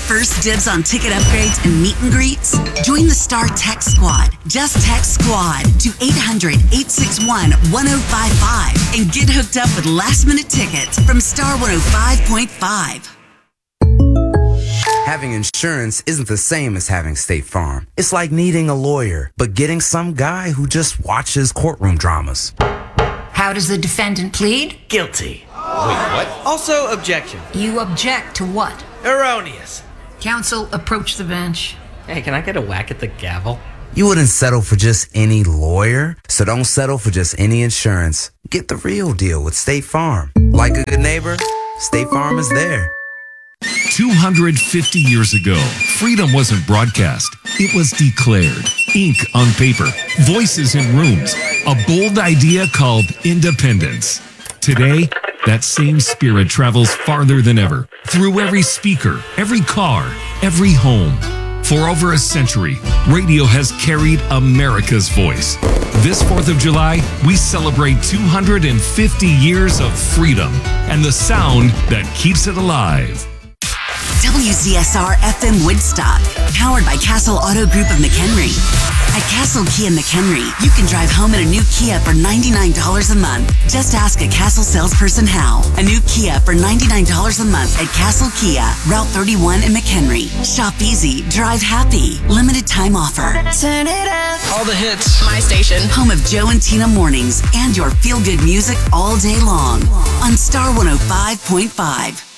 first dibs on ticket upgrades and meet and greets? Join the Star Text Squad. Just text SQUAD to 800-861-1055 and get hooked up with last-minute tickets from Star 105.5. Having insurance isn't the same as having State Farm. It's like needing a lawyer, but getting some guy who just watches courtroom dramas. How does the defendant plead? Guilty. Wait, what? Also, objection. You object to what? Erroneous. Counsel, approach the bench. Hey, can I get a whack at the gavel? You wouldn't settle for just any lawyer, so don't settle for just any insurance. Get the real deal with State Farm. Like a good neighbor, State Farm is there. 250 years ago, freedom wasn't broadcast. It was declared. Ink on paper, voices in rooms, a bold idea called independence. Today, that same spirit travels farther than ever, through every speaker, every car, every home. For over a century, radio has carried America's voice. This 4th of July, we celebrate 250 years of freedom and the sound that keeps it alive. WZSR FM Woodstock, powered by Castle Auto Group of McHenry. At Castle Kia McHenry, you can drive home in a new Kia for $99 a month. Just ask a Castle salesperson how. A new Kia for $99 a month at Castle Kia, Route 31 in McHenry. Shop easy, drive happy. Limited time offer. Turn it up. All the hits. My station. Home of Joe and Tina mornings and your feel-good music all day long on Star 105.5.